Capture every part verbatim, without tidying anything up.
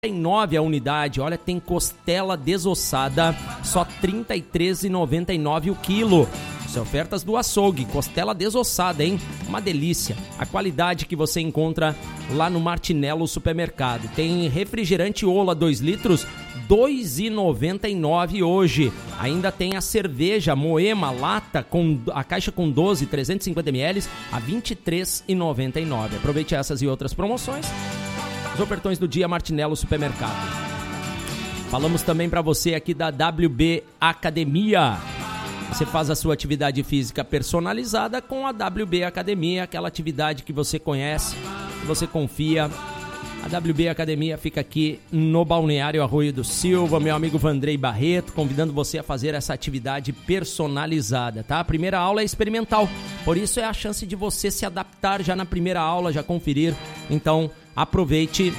nove a unidade, olha, tem costela desossada, só trinta e três reais e noventa e nove centavos o quilo. São ofertas do açougue, costela desossada, hein? Uma delícia. A qualidade que você encontra lá no Martinello Supermercado. Tem refrigerante Ola dois litros, dois reais e noventa e nove centavos hoje. Ainda tem a cerveja Moema lata, com a caixa com doze, trezentos e cinquenta mililitros, a vinte e três reais e noventa e nove centavos. Aproveite essas e outras promoções. Os ofertões do dia Martinello Supermercado. Falamos também para você aqui da W B Academia. Você faz a sua atividade física personalizada com a W B Academia, aquela atividade que você conhece, que você confia. A W B Academia fica aqui no Balneário Arroio do Silva, meu amigo Vandrei Barreto, convidando você a fazer essa atividade personalizada, tá? A primeira aula é experimental, por isso é a chance de você se adaptar já na primeira aula, já conferir. Então, aproveite.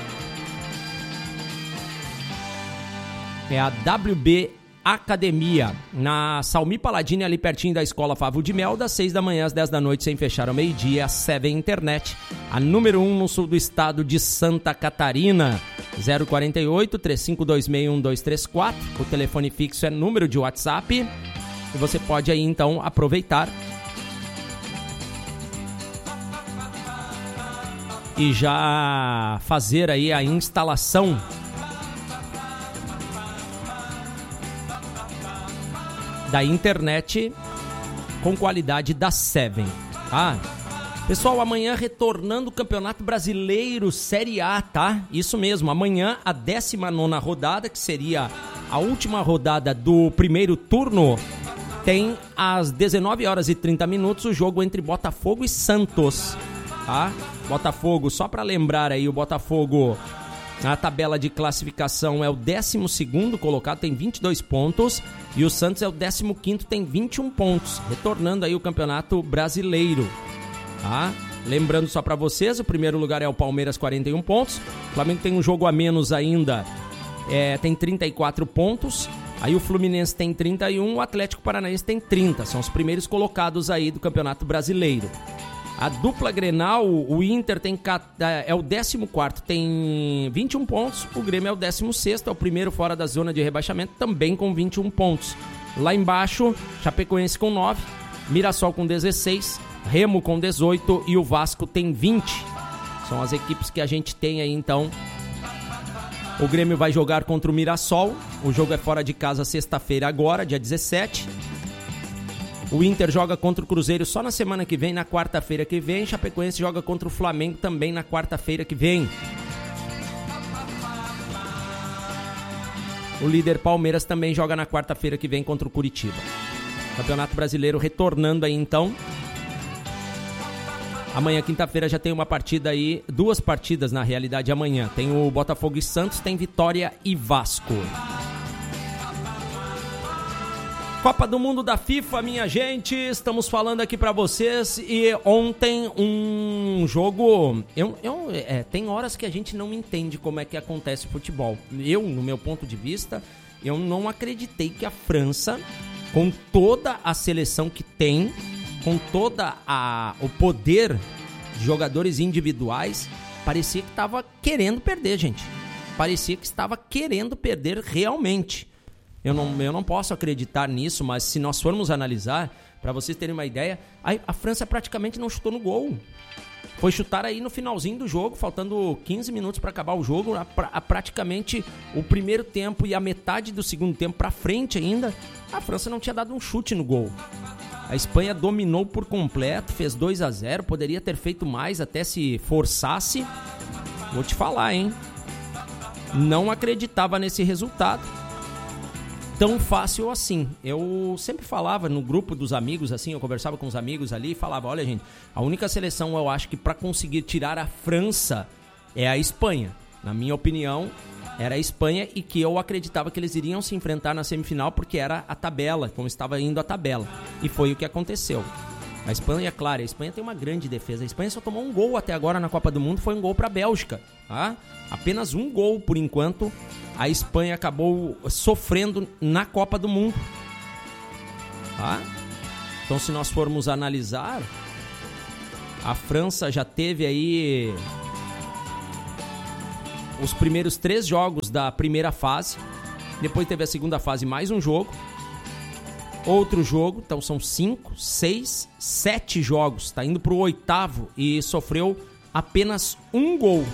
É a W B Academia, na Salmi Paladini, ali pertinho da Escola Favo de Mel, das seis da manhã às dez da noite, sem fechar ao meio-dia. A Seven Internet, a número um no sul do estado de Santa Catarina. zero quarenta e oito, três cinco dois seis, um dois três quatro. O telefone fixo é número de WhatsApp. E você pode aí, então, aproveitar e já fazer aí a instalação da internet com qualidade da Seven, tá? Pessoal, amanhã retornando o Campeonato Brasileiro Série A, tá? Isso mesmo, amanhã a décima nona rodada, que seria a última rodada do primeiro turno, tem às dezenove horas e trinta minutos o jogo entre Botafogo e Santos, tá? Botafogo, só para lembrar aí, o Botafogo na tabela de classificação é o décimo segundo colocado, tem vinte e dois pontos, e o Santos é o décimo quinto, tem vinte e um pontos, retornando aí o Campeonato Brasileiro, tá? Lembrando só para vocês, o primeiro lugar é o Palmeiras, quarenta e um pontos, o Flamengo tem um jogo a menos ainda, é, tem trinta e quatro pontos, aí o Fluminense tem trinta e um, o Atlético Paranaense tem trinta, são os primeiros colocados aí do Campeonato Brasileiro. A dupla Grenal, o Inter tem, é o décimo quarto, tem vinte e um pontos. O Grêmio é o décimo sexto, é o primeiro fora da zona de rebaixamento, também com vinte e um pontos. Lá embaixo, Chapecoense com nove, Mirassol com dezesseis, Remo com dezoito e o Vasco tem vinte. São as equipes que a gente tem aí, então. O Grêmio vai jogar contra o Mirassol. O jogo é fora de casa sexta-feira agora, dia dezessete. O Inter joga contra o Cruzeiro só na semana que vem, na quarta-feira que vem. Chapecoense joga contra o Flamengo também na quarta-feira que vem. O líder Palmeiras também joga na quarta-feira que vem contra o Curitiba. Campeonato Brasileiro retornando aí então. Amanhã, quinta-feira, já tem uma partida aí, duas partidas na realidade amanhã. Tem o Botafogo e Santos, tem Vitória e Vasco. Copa do Mundo da FIFA, minha gente, estamos falando aqui pra vocês. E ontem um jogo, eu, eu, é, tem horas que a gente não entende como é que acontece futebol. Eu, no meu ponto de vista, eu não acreditei que a França, com toda a seleção que tem, com toda a o poder de jogadores individuais, parecia que estava querendo perder, gente. Parecia que estava querendo perder realmente. Eu não, eu não posso acreditar nisso, mas se nós formos analisar, para vocês terem uma ideia, a, a França praticamente não chutou no gol. Foi chutar aí no finalzinho do jogo, faltando quinze minutos para acabar o jogo, a, a, praticamente o primeiro tempo e a metade do segundo tempo para frente ainda, a França não tinha dado um chute no gol. A Espanha dominou por completo, fez dois a zero, poderia ter feito mais até se forçasse. Vou te falar, hein? Não acreditava nesse resultado tão fácil assim. Eu sempre falava no grupo dos amigos, assim, eu conversava com os amigos ali e falava, olha, gente, a única seleção eu acho que para conseguir tirar a França é a Espanha. Na minha opinião, era a Espanha, e que eu acreditava que eles iriam se enfrentar na semifinal porque era a tabela, como estava indo a tabela. E foi o que aconteceu. A Espanha, claro, a Espanha tem uma grande defesa. A Espanha só tomou um gol até agora na Copa do Mundo, foi um gol para a Bélgica, tá? Apenas um gol por enquanto. A Espanha acabou sofrendo na Copa do Mundo, tá? Então, se nós formos analisar, a França já teve aí os primeiros três jogos da primeira fase. Depois teve a segunda fase, mais um jogo. Outro jogo, então são cinco, seis, sete jogos. Está indo para o oitavo e sofreu apenas um gol.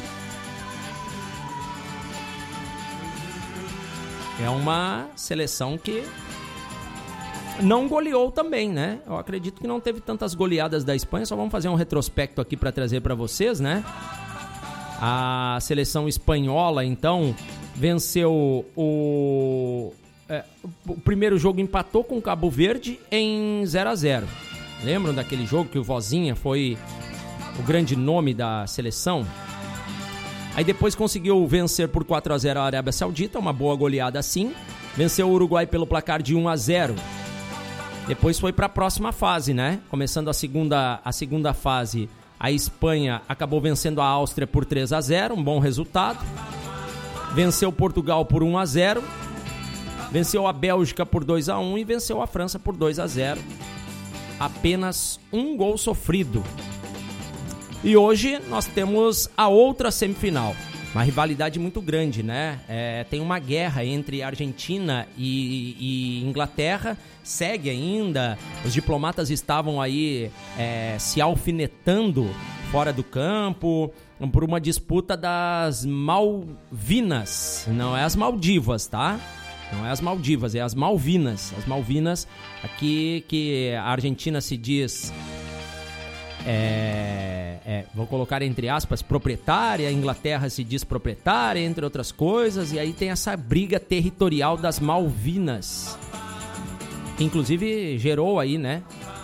É uma seleção que não goleou também, né? Eu acredito que não teve tantas goleadas da Espanha. Só vamos fazer um retrospecto aqui para trazer para vocês, né? A seleção espanhola, então, venceu o... É, o primeiro jogo empatou com o Cabo Verde em zero a zero. Lembram daquele jogo que o Vozinha foi o grande nome da seleção? Aí depois conseguiu vencer por quatro a zero a Arábia Saudita, uma boa goleada assim. Venceu o Uruguai pelo placar de um a zero. Depois foi para a próxima fase, né? Começando a segunda, a segunda fase, a Espanha acabou vencendo a Áustria por três a zero, um bom resultado. Venceu Portugal por um a zero. Venceu a Bélgica por dois a um e venceu a França por dois a zero. Apenas um gol sofrido. E hoje nós temos a outra semifinal. Uma rivalidade muito grande, né? É, tem uma guerra entre Argentina e, e Inglaterra. Segue ainda. Os diplomatas estavam aí é, se alfinetando fora do campo por uma disputa das Malvinas. Não é as Maldivas, tá? Não é as Maldivas, é as Malvinas. As Malvinas, aqui que a Argentina se diz, é, é, vou colocar entre aspas, proprietária, a Inglaterra se diz proprietária, entre outras coisas, e aí tem essa briga territorial das Malvinas, que inclusive gerou aí, né,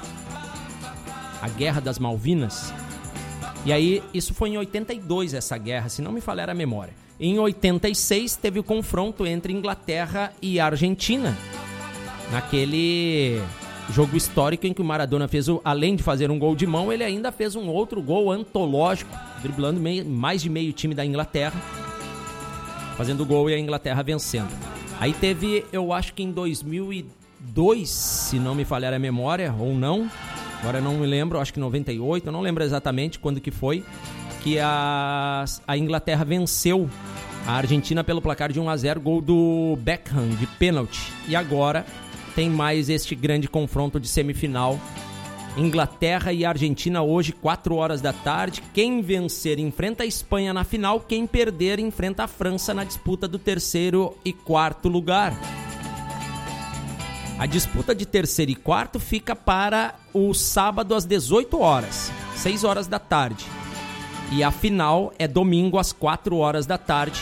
a Guerra das Malvinas. E aí, isso foi em oitenta e dois, essa guerra, se não me falhar a memória. Em oitenta e seis teve o confronto entre Inglaterra e Argentina, naquele jogo histórico em que o Maradona fez, o, além de fazer um gol de mão, ele ainda fez um outro gol antológico, driblando meio, mais de meio time da Inglaterra, fazendo o gol e a Inglaterra vencendo. Aí teve, eu acho que em dois mil e dois, se não me falhar a memória, ou não, agora não me lembro, acho que noventa e oito, eu não lembro exatamente quando que foi, que a, a Inglaterra venceu a Argentina pelo placar de um a zero, gol do Beckham, de pênalti. E agora tem mais este grande confronto de semifinal. Inglaterra e Argentina hoje, quatro horas da tarde. Quem vencer enfrenta a Espanha na final, quem perder enfrenta a França na disputa do terceiro e quarto lugar. A disputa de terceiro e quarto fica para o sábado às dezoito horas, seis horas da tarde. E a final é domingo às quatro horas da tarde.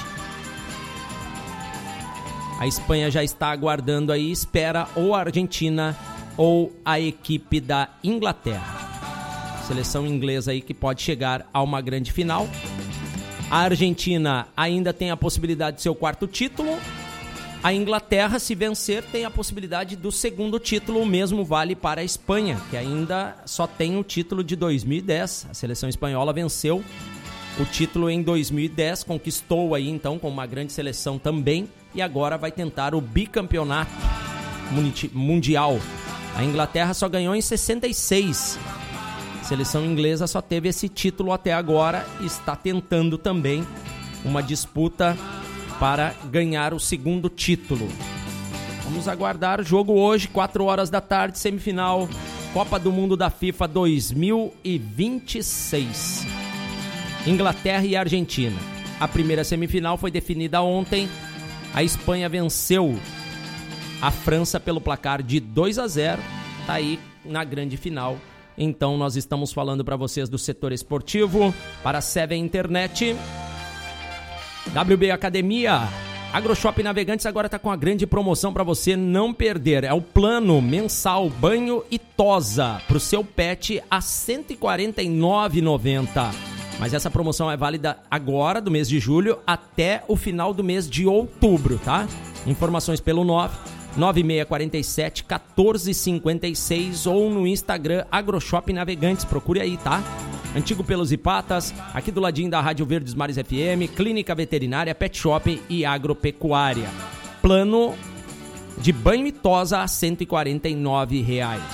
A Espanha já está aguardando aí, espera ou a Argentina ou a equipe da Inglaterra. Seleção inglesa aí que pode chegar a uma grande final. A Argentina ainda tem a possibilidade de seu quarto título. A Inglaterra, se vencer, tem a possibilidade do segundo título. O mesmo vale para a Espanha, que ainda só tem o título de dois mil e dez. A seleção espanhola venceu o título em dois mil e dez, conquistou aí então com uma grande seleção também, e agora vai tentar o bicampeonato mundial. A Inglaterra só ganhou em sessenta e seis. A seleção inglesa só teve esse título até agora e está tentando também uma disputa para ganhar o segundo título. Vamos aguardar o jogo hoje, quatro horas da tarde, semifinal, Copa do Mundo da FIFA dois mil e vinte e seis. Inglaterra e Argentina. A primeira semifinal foi definida ontem. A Espanha venceu a França pelo placar de dois a zero. Está aí na grande final. Então nós estamos falando para vocês do setor esportivo, para a Seven Internet. W B Academia, AgroShop Navegantes agora está com a grande promoção para você não perder. É o plano mensal banho e tosa para o seu pet a cento e quarenta e nove reais e noventa centavos. Mas essa promoção é válida agora, do mês de julho, até o final do mês de outubro, tá? Informações pelo nove nove seis quatro sete, um quatro cinco seis ou no Instagram AgroShop Navegantes. Procure aí, tá? Antigo Pelos e Patas, aqui do ladinho da Rádio Verdes Mares F M, Clínica Veterinária, Pet Shop e Agropecuária. Plano de banho e tosa a cento e quarenta e nove reais.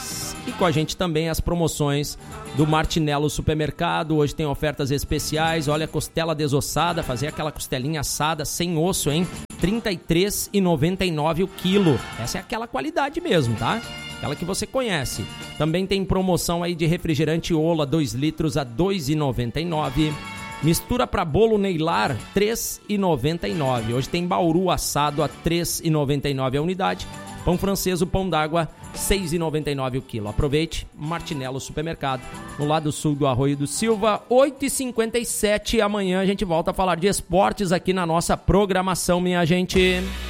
E com a gente também as promoções do Martinello Supermercado. Hoje tem ofertas especiais. Olha, costela desossada, fazer aquela costelinha assada sem osso, hein? trinta e três reais e noventa e nove centavos o quilo. Essa é aquela qualidade mesmo, tá? Aquela que você conhece. Também tem promoção aí de refrigerante Ola, dois litros a dois reais e noventa e nove centavos. Mistura para bolo Neilar, três reais e noventa e nove centavos. Hoje tem bauru assado a três reais e noventa e nove centavos a unidade. Pão francês, o pão d'água, seis reais e noventa e nove centavos o quilo. Aproveite, Martinello Supermercado, no lado sul do Arroio do Silva, oito e cinquenta e sete. Amanhã a gente volta a falar de esportes aqui na nossa programação, minha gente.